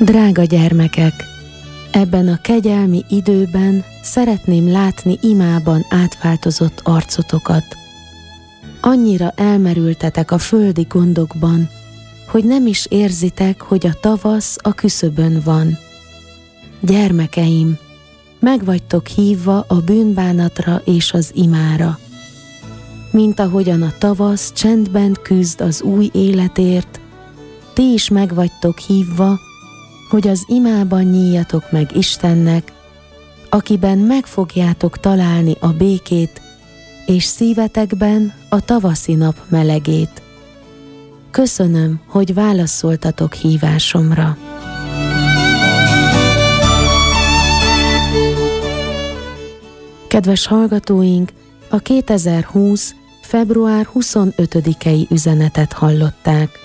Drága gyermekek, ebben a kegyelmi időben szeretném látni imában átváltozott arcotokat. Annyira elmerültetek a földi gondokban, hogy nem is érzitek, hogy a tavasz a küszöbön van. Gyermekeim, meg vagytok hívva a bűnbánatra és az imára. Mint ahogyan a tavasz csendben küzd az új életért, ti is meg vagytok hívva, hogy az imában nyíljatok meg Istennek, akiben meg fogjátok találni a békét, és szívetekben a tavaszi nap melegét. Köszönöm, hogy válaszoltatok hívásomra. Kedves hallgatóink, a 2020. február 25-i üzenetet hallották.